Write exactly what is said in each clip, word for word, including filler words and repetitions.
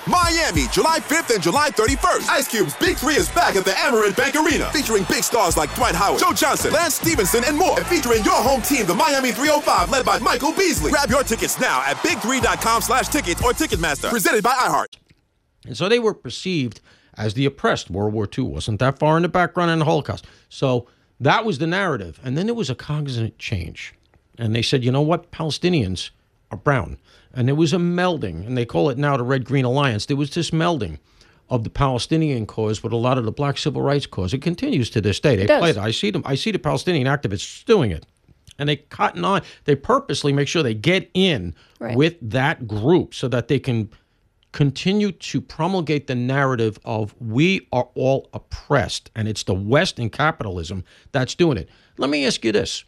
Miami, July fifth and July thirty-first. Ice Cube's Big Three is back at the Amerant Bank Arena, featuring big stars like Dwight Howard, Joe Johnson, Lance Stevenson, and more. And featuring your home team, the Miami three oh five, led by Michael Beasley. Grab your tickets now at big three dot com slash tickets or Ticketmaster. Presented by iHeart. And so they were perceived as the oppressed. World War Two wasn't that far in the background in the Holocaust. So that was the narrative. And then there was a cognizant change. And they said, you know what? Palestinians are brown. And there was a melding, and they call it now the Red-Green Alliance. There was this melding of the Palestinian cause with a lot of the black civil rights cause. It continues to this day. They play it. I see them. I see the Palestinian activists doing it. And they cotton on. They purposely make sure they get in right. with that group so that they can continue to promulgate the narrative of we are all oppressed, and it's the West and capitalism that's doing it. Let me ask you this.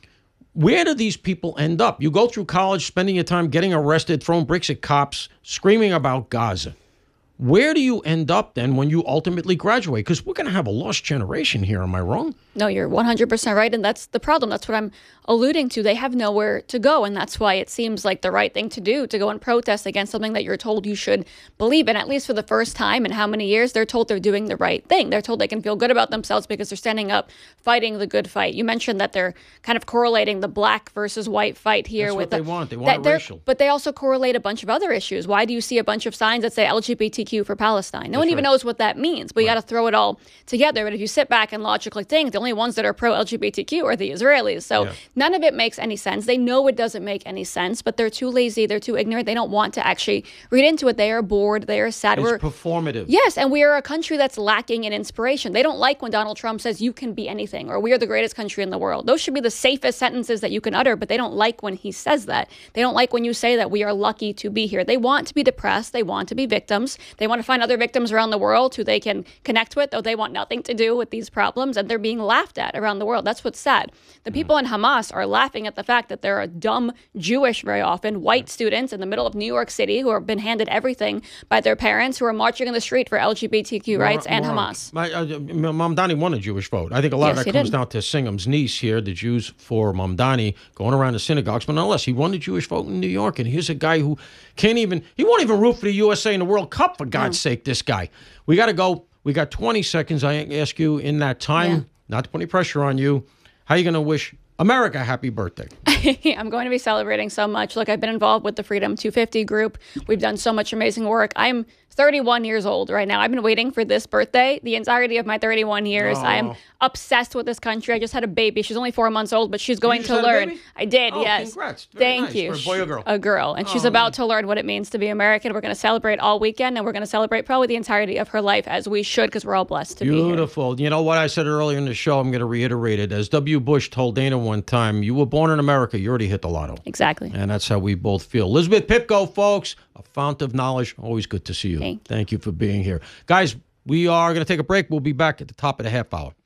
Where do these people end up? You go through college, spending your time getting arrested, throwing bricks at cops, screaming about Gaza. Where do you end up then when you ultimately graduate? Because we're going to have a lost generation here. Am I wrong? No, you're one hundred percent right. And that's the problem. That's what I'm alluding to. They have nowhere to go. And that's why it seems like the right thing to do, to go and protest against something that you're told you should believe in. At least for the first time in how many years, they're told they're doing the right thing. They're told they can feel good about themselves because they're standing up, fighting the good fight. You mentioned that they're kind of correlating the black versus white fight here. That's with what they the, want. They want it racial. But they also correlate a bunch of other issues. Why do you see a bunch of signs that say L G B T Q for Palestine? No That's one even right. knows what that means, but right. you got to throw it all together. But if you sit back and logically think, the only ones that are pro-L G B T Q are the Israelis. So yeah. none of it makes any sense. They know it doesn't make any sense, but they're too lazy. They're too ignorant. They don't want to actually read into it. They are bored. They are sad. It's We're, performative. Yes, and we are a country that's lacking in inspiration. They don't like when Donald Trump says you can be anything or we are the greatest country in the world. Those should be the safest sentences that you can utter, but they don't like when he says that. They don't like when you say that we are lucky to be here. They want to be depressed. They want to be victims. They want to find other victims around the world who they can connect with, though they want nothing to do with these problems, and they're being laughed at around the world. That's what's sad. The people in Hamas are laughing at the fact that there are dumb Jewish, very often, white students in the middle of New York City who have been handed everything by their parents who are marching in the street for L G B T Q rights and Hamas. My, uh, Mamdani won a Jewish vote. I think a lot yes, of that comes did. down to Singham's niece here, the Jews for Mamdani, going around the synagogues. But nonetheless, he won the Jewish vote in New York, and here's a guy who can't even, he won't even root for the U S A in the World Cup, for God's no. sake, this guy. We got to go. We got twenty seconds. I ask you in that time, yeah. not to put any pressure on you, how are you going to wish America a happy birthday? I'm going to be celebrating so much. Look, I've been involved with the Freedom two fifty group. We've done so much amazing work. I'm thirty-one years old right now. I've been waiting for this birthday the entirety of my thirty-one years. Oh. I am obsessed with this country. I just had a baby. She's only four months old, but she's going you to learn. I did, oh, yes. Congrats. Very Thank nice. you. For a boy or girl? A girl. And oh, she's about man. to learn what it means to be American. We're going to celebrate all weekend, and we're going to celebrate probably the entirety of her life, as we should, because we're all blessed to Beautiful. be here. Beautiful. You know what I said earlier in the show? I'm going to reiterate it. As W. Bush told Dana one time, you were born in America, you already hit the lotto. Exactly. And that's how we both feel. Elizabeth Pipko, folks, a fount of knowledge. Always good to see you. Thank, Thank you for being here. Guys, we are going to take a break. We'll be back at the top of the half hour.